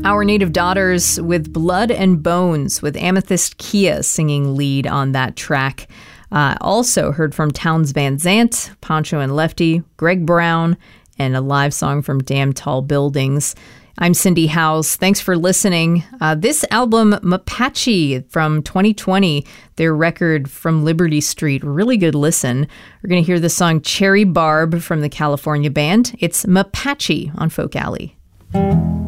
Our Native Daughters with Blood and Bones, with Amethyst Kia singing lead on that track. Also heard from Townes Van Zandt, Pancho and Lefty, Greg Brown, and a live song from Damn Tall Buildings. I'm Cindy Howes. Thanks for listening. This album, Mapache from 2020, their record From Liberty Street, really good listen. We're going to hear the song Cherry Barb from the California band. It's Mapache on Folk Alley.